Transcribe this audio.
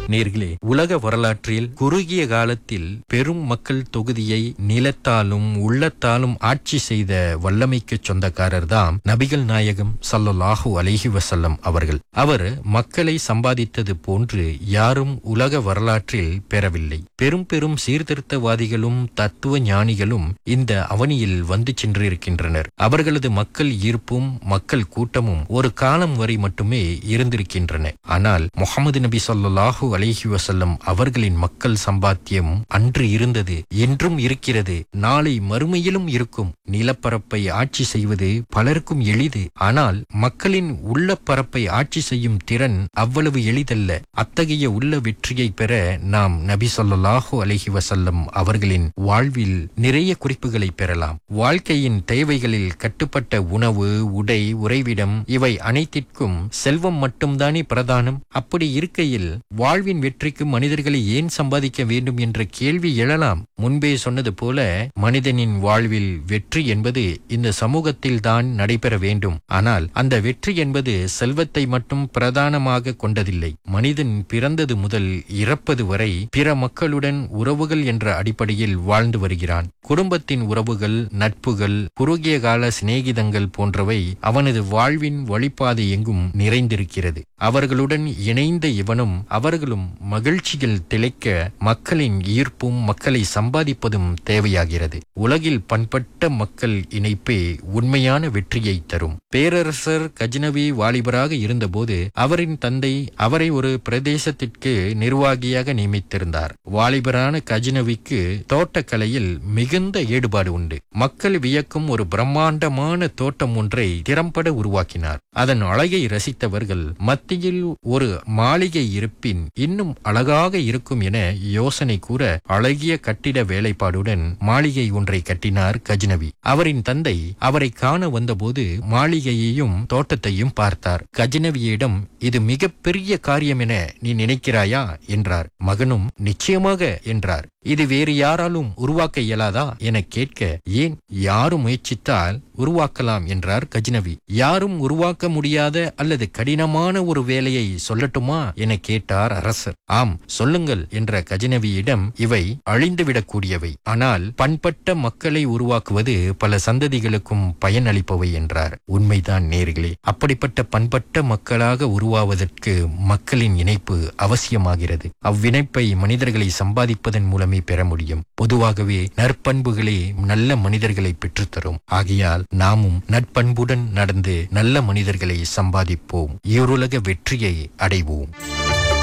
நேர்களே, உலக வரலாற்றில் குறுகிய காலத்தில் பெரும் மக்கள் தொகுதியை நிலத்தாலும் உள்ளத்தாலும் ஆட்சி செய்த வல்லமைக்கு சொந்தக்காரர் தான் நபிகள் நாயகம் ஸல்லல்லாஹு அலைஹி வஸல்லம் அவர்கள். அவர் மக்களை சம்பாதித்தது போன்று யாரும் உலக வரலாற்றில் பெறவில்லை. பெரும் பெரும் சீர்திருத்தவாதிகளும் தத்துவ ஞானிகளும் இந்த அவனியில் வந்து சென்றிருக்கின்றனர். அவர்களது மக்கள் ஈர்ப்பும் மக்கள் கூட்டமும் ஒரு காலம் வரை மட்டுமே இருந்திருக்கின்றன. ஆனால் முஹம்மது நபி ஸல்லல்லாஹு அலைஹி வஸல்லம் அவர்களின் மக்கள் சம்பாத்தியம் அன்று இருந்தது, என்றும் இருக்கிறது, நாளை மறுமையிலும் இருக்கும். நிலப்பரப்பை ஆட்சி செய்வது பலருக்கும் எளிது. ஆனால் மக்களின் உள்ள பரப்பை ஆட்சி செய்யும் திறன் அவ்வளவு எளிதல்ல. அத்தகைய உள்ள வெற்றியை பெற நாம் நபி ஸல்லல்லாஹு அலைஹி வஸல்லம் அவர்களின் வாழ்வில் நிறைய குறிப்புகளை பெறலாம். வாழ்க்கையின் தேவைகளில் கட்டுப்பட்ட உணவு, உடை, உறைவிடம் இவை அனைத்திற்கும் செல்வம் மட்டும்தானே பிரதானம். அப்படி இருக்கையில் வாழ்வின் வெற்றிக்கு மனிதர்களை ஏன் சம்பாதிக்க வேண்டும் என்ற கேள்வி எழலாம். முன்பே சொன்னது போல மனிதனின் வாழ்வில் வெற்றி என்பது இந்த சமூகத்தில் தான் நடைபெற வேண்டும். ஆனால் அந்த வெற்றி என்பது செல்வத்தை மட்டும் பிரதானமாக கொண்டதில்லை. மனிதன் பிறந்தது முதல் இறப்பது வரை பிற மக்களுடன் உறவுகள் என்ற அடிப்படையில் வாழ்ந்து வருகிறான். குடும்பத்தின் உறவுகள், நட்புகள், குறுகிய கால சிநேகிதங்கள் போன்றவை அவனது வாழ்வின் வழிபாதை எங்கும் நிறைந்திருக்கிறது. அவர்களுடன் இணைந்த இவனும் அவர்களும் மகிழ்ச்சிகள் திளைக்க மக்களின் ஈர்ப்பும் மக்களை சம்பாதிப்பதும் தேவையாகிறது. உலகில் பண்பட்ட மக்கள் இணைப்பே உண்மையான வெற்றியை தரும். பேரரசர் கஜ்னவி வாலிபராக இருந்தபோது அவரின் தந்தை அவரை ஒரு பிரதேசத்திற்கு நிர்வாகியாக நியமித்திருந்தார். வாலிபரான கஜ்னவிக்கு தோட்டக்கலையில் மிகுந்த ஈடுபாடு உண்டு. மக்கள் வியக்கும் ஒரு பிரம்மாண்டமான தோட்டம் ஒன்றை திறம்பட உருவாக்கினார். அதன் அழகை ரசித்தவர்கள் மத்தியில் ஒரு மாளிகை இருப்பின் இன்னும் அழகாக இருக்கும் என யோசனை கூற அழகிய கட்டிட வேலைப்பாடுடன் மாளிகை ஒன்றை கட்டினார் கஜ்னவி. அவரின் தந்தை அவரை காண வந்தபோது மாளிகையையும் தோட்டத்தையும் பார்த்தார். கஜ்னவியிடம், இது மிகப்பெரிய காரியம் என நீ நினைக்கிறாயா என்றார். மகனும் நிச்சயமாக என்றார். இது வேறு யாராலும் உருவாக்க இயலாதா என கேட்க, ஏன், யாரும் முயற்சித்தால் உருவாக்கலாம் என்றார் கஜ்னவி. யாரும் உருவாக்க முடியாத அல்லது கடினமான ஒரு வேலையை சொல்லட்டுமா என கேட்டார் அரசர். ஆம், சொல்லுங்கள் என்ற கஜ்னவியிடம், இவை அழிந்துவிடக்கூடியவை, ஆனால் பண்பட்ட மக்களை உருவாக்குவது பல சந்ததிகளுக்கும் பயனளிப்பவை என்றார். உண்மைதான் நேர்களே. அப்படிப்பட்ட பண்பட்ட மக்களாக உருவாவதற்கு மக்களின் இணைப்பு அவசியமாகிறது. அவ்விணைப்பை மனிதர்களை சம்பாதிப்பதன் மூலமே பெற முடியும். பொதுவாகவே நற்பண்புகளே நல்ல மனிதர்களை பெற்றுத்தரும். ஆகையால் நாமும் நற்பண்புடன் நடந்து நல்ல மனிதர்களை சம்பாதிப்போம். ஈருலக வெற்றியை அடைவோம்.